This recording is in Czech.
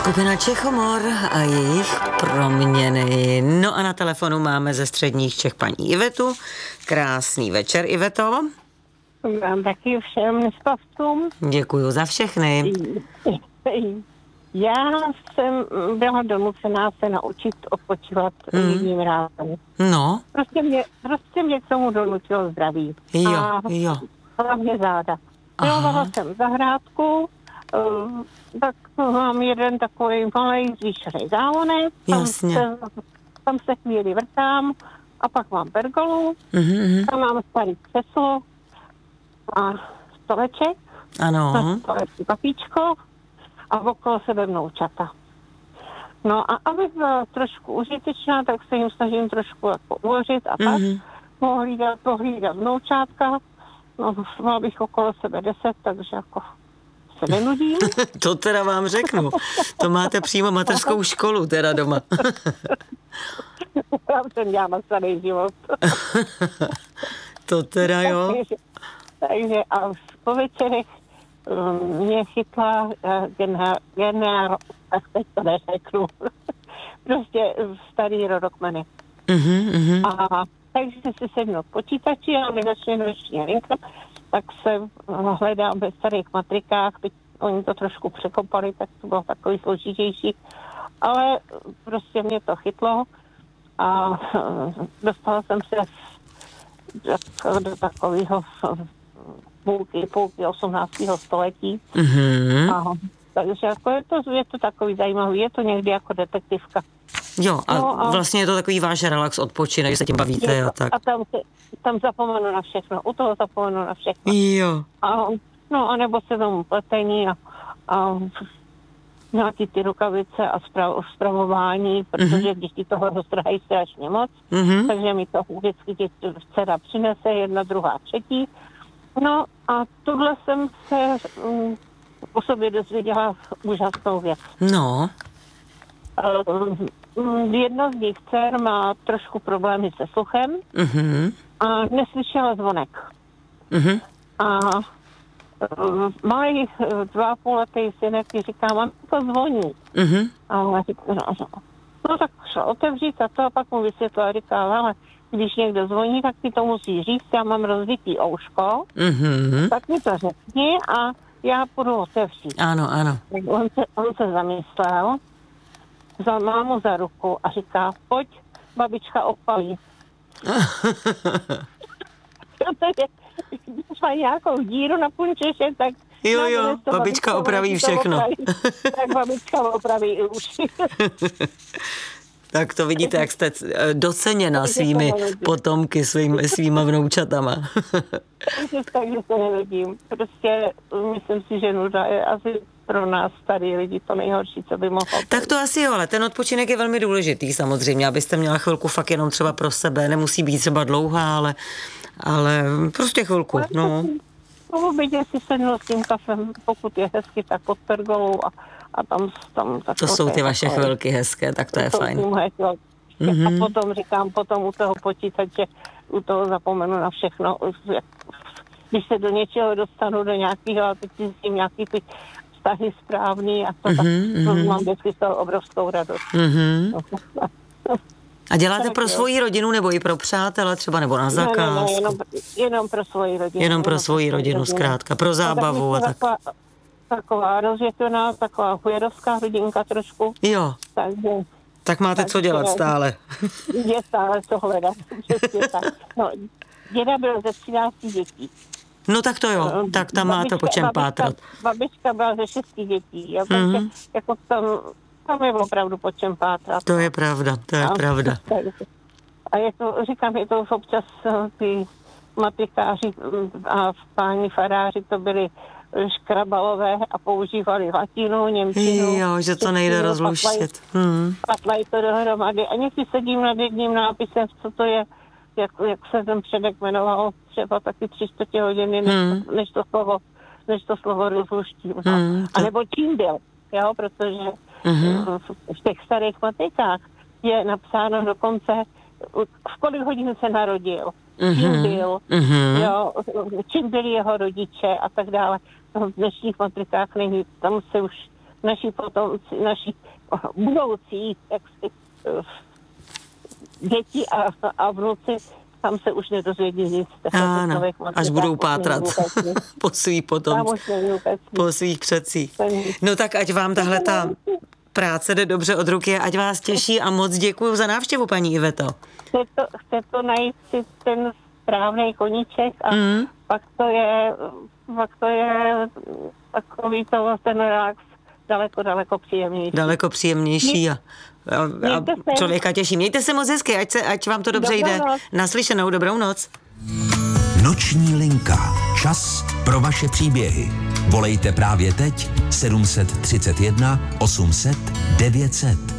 Skupina Čechomor a jejich proměny. No a na telefonu máme ze středních Čech paní Ivetu. Krásný večer, Iveto. Vám taky všem nespavcům. Děkuju za všechny. Já jsem byla donucená se naučit odpočívat jedním rázem. No. Prostě mě k tomu donutilo zdraví. Jo. Hlavně záda. Milovala jsem zahrádku, tak mám jeden takový malej zvýšený závonek. Jasně. Tam se chvíli vrtám a pak mám pergolu. Tam mám starý křeslo a stoleček. Ano. Stolečky papíčko a okolo sebe vnoučata. No a abych byla trošku užitečná, tak se jim snažím trošku jako uložit a tak pohlídat vnoučátka. No, mám bych okolo sebe 10, takže jako se nenudím. To teda vám řeknu. To máte přímo mateřskou školu teda doma. Já jsem dělala starý život. To teda jo. Takže a po večerech mě chytla tak teď to neřeknu. Prostě starý rodokmeny. A takže si sednu k počítači a mi začne noční linka, tak se hledám ve starých matrikách, teď oni to trošku překopali, tak to bylo takový složitější, ale prostě mě to chytlo a dostala jsem se do takového půlky 18. století. Takže jako je to takový zajímavý, je to někdy jako detektivka. Jo, a vlastně je to takový váš relax, odpočinek, že se tím bavíte a tak. A tam zapomenu na všechno, u toho zapomenu na všechno. Jo. A nebo se tomu pletení a nějaký ty rukavice a spravování, protože děti toho roztrhají strašně moc, takže mi to vždycky dcera přinese, jedna, druhá, třetí. No a tuhle jsem se o sobě dozvěděla úžasnou věc. No. Jedna z mých dcer má trošku problémy se sluchem a neslyšela zvonek. A malý 2,5letý synek mi říká, mám to zvoní. A ona říká, no tak šla otevřít a to a pak mu vysvětlila, říká, ale když někdo zvoní, tak ti to musí říct, já mám rozbitý ouško, tak mi to řekni a já půjdu otevřít. Ano. On se zamyslel, vzal mámu za ruku a říká, pojď, babička opalí. Protože když má nějakou díru na punčeše, tak... Jo, babička opraví všechno. Tak babička opraví i uši. Tak to vidíte, jak jste doceněna svými potomky, svýma vnoučatama. Takže se nevidím. Prostě myslím si, že nuda je asi pro nás starý lidi to nejhorší, co by mohlo být. Tak to asi jo, ale ten odpočinek je velmi důležitý samozřejmě, abyste měla chvilku fakt jenom třeba pro sebe, nemusí být třeba dlouhá, ale prostě chvilku, no. Po obědě si sednu s tím kafem, pokud je hezky, tak pod pergolou a tam to jsou ty vaše chvilky hezké, tak to je fajn. A potom u toho počítače, u toho zapomenu na všechno. Když se do něčeho dostanu, do nějakého, a teď si s tím nějaký ty vztahy správný a to mám vždycky z toho obrovskou radost. A děláte pro svoji rodinu nebo i pro přátele třeba, nebo na zakázku? Ne, jenom pro svoji rodinu. Jenom pro svoji rodinu, zkrátka, pro zábavu a tak. Taková rozvětvená, taková chujerovská rodinka trošku. Jo. Tak máte co dělat stále. Je stále co hledat. No, děda byl ze 13 dětí. No tak to jo, tak tam máte po čem pátrat. Babička byla ze 6 dětí. Jako tam je opravdu po čem pátrat. To je pravda. A je to už občas ty matrikáři a páni faráři to byli škrabalové a používali latinu, němčinu. Jo, že to nejde rozluštit. Patlají to dohromady. A někdy sedím nad jedním nápisem, co to je, jak se ten předek jmenoval, třeba taky 3/4 hodiny, než to slovo rozluštím. A nebo čím byl, jo, protože v těch starých matrikách je napsáno dokonce, v kolik hodin se narodil, čím byl, jo, čím byli jeho rodiče a tak dále. V dnešních matrikách není, tam se už naši potomci, naši budoucí děti a vnuci, tam se už nedozvědí nic. Ano, až budou pátrat po svých potomcích, po svých předcích. No tak ať vám tahle ta práce jde dobře od ruky, ať vás těší a moc děkuju za návštěvu, paní Iveto. Chce to najít si ten správný koníček a pak to je takový ten relax daleko příjemnější. Daleko příjemnější a člověka těší. Mějte se moc hezky, ať vám to dobře jde. Naslyšenou, dobrou noc. Noční linka. Čas pro vaše příběhy. Volejte právě teď 731 800 900.